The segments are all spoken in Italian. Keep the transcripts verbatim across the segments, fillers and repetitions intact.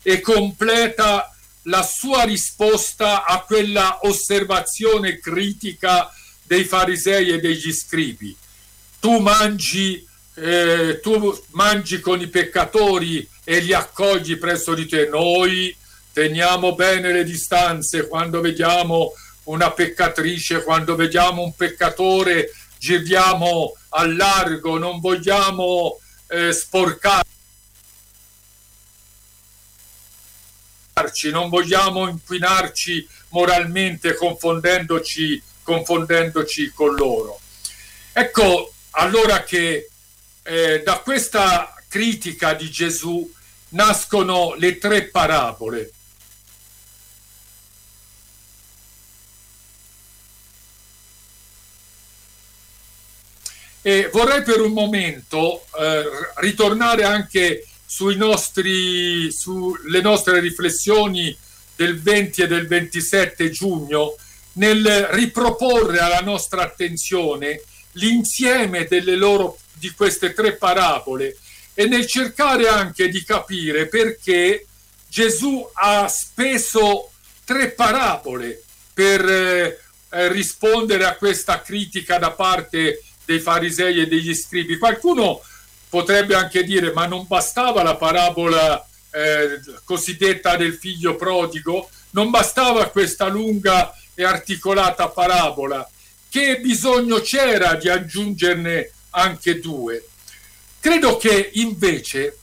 e completa la sua risposta a quella osservazione critica dei farisei e degli scribi. Tu mangi, eh, tu mangi con i peccatori e li accogli presso di te. Noi teniamo bene le distanze quando vediamo una peccatrice, quando vediamo un peccatore, giriamo al largo, non vogliamo eh, sporcarci, non vogliamo inquinarci moralmente confondendoci, confondendoci con loro. Ecco allora che eh, da questa critica di Gesù nascono le tre parabole. E vorrei per un momento eh, ritornare anche sui nostri, sulle nostre riflessioni del venti e del ventisette giugno, nel riproporre alla nostra attenzione l'insieme delle loro, di queste tre parabole, e nel cercare anche di capire perché Gesù ha speso tre parabole per eh, rispondere a questa critica da parte dei farisei e degli scribi. Qualcuno potrebbe anche dire: ma non bastava la parabola eh, cosiddetta del figlio prodigo? Non bastava questa lunga e articolata parabola? Che bisogno c'era di aggiungerne anche due? Credo che invece,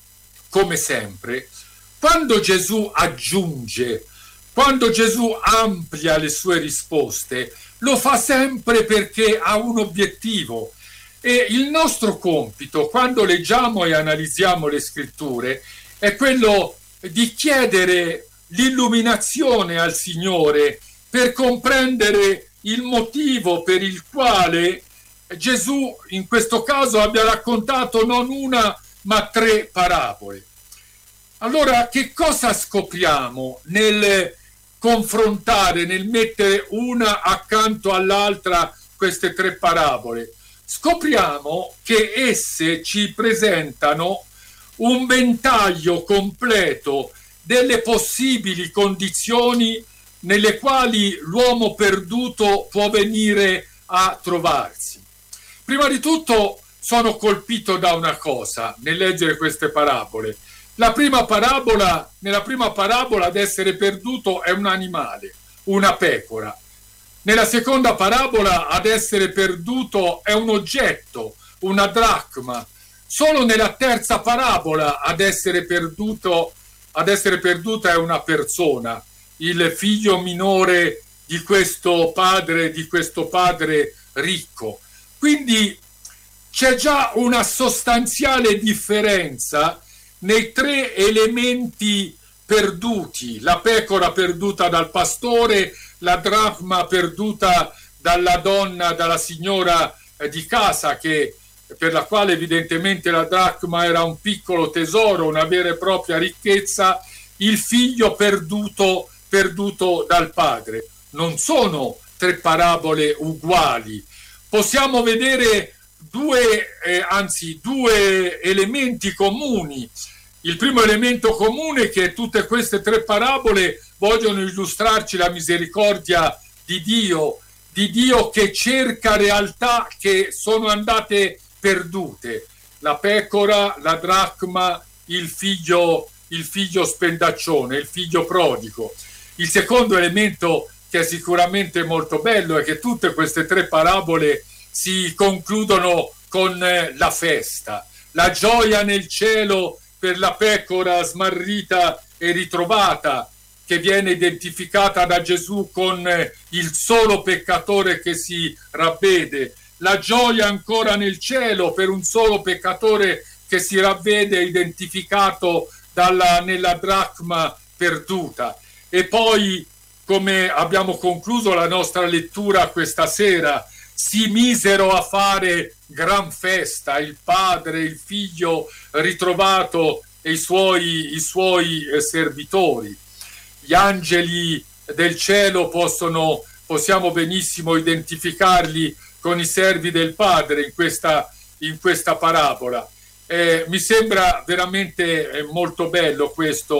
come sempre, quando Gesù aggiunge, quando Gesù amplia le sue risposte, lo fa sempre perché ha un obiettivo. E il nostro compito, quando leggiamo e analizziamo le scritture, è quello di chiedere l'illuminazione al Signore per comprendere il motivo per il quale Gesù in questo caso abbia raccontato non una ma tre parabole. Allora, che cosa scopriamo nel confrontare, nel mettere una accanto all'altra queste tre parabole? Scopriamo che esse ci presentano un ventaglio completo delle possibili condizioni nelle quali l'uomo perduto può venire a trovarsi. Prima di tutto sono colpito da una cosa nel leggere queste parabole. La prima parabola, nella prima parabola ad essere perduto è un animale, una pecora. Nella seconda parabola ad essere perduto è un oggetto, una dracma. Solo nella terza parabola ad essere perduto, ad essere perduta è una persona, il figlio minore di questo padre, di questo padre ricco. Quindi c'è già una sostanziale differenza nei tre elementi perduti: la pecora perduta dal pastore, la dracma perduta dalla donna, dalla signora eh, di casa, che, per la quale evidentemente la dracma era un piccolo tesoro, una vera e propria ricchezza, il figlio perduto, perduto dal padre. Non sono tre parabole uguali. Possiamo vedere due, eh, anzi due elementi comuni. Il primo elemento comune è che tutte queste tre parabole vogliono illustrarci la misericordia di Dio, di Dio che cerca realtà che sono andate perdute: la pecora, la dracma, il figlio, il figlio spendaccione, il figlio prodigo. Il secondo elemento, che è sicuramente molto bello, è che tutte queste tre parabole si concludono con la festa, la gioia nel cielo per la pecora smarrita e ritrovata, che viene identificata da Gesù con il solo peccatore che si ravvede, la gioia ancora nel cielo per un solo peccatore che si ravvede, identificato dalla, nella dracma perduta. E poi, come abbiamo concluso la nostra lettura questa sera, si misero a fare gran festa, il padre, il figlio ritrovato e i suoi, i suoi eh, servitori. Gli angeli del cielo possono, possiamo benissimo identificarli con i servi del padre in questa, in questa parabola. Eh, mi sembra veramente eh, molto bello questo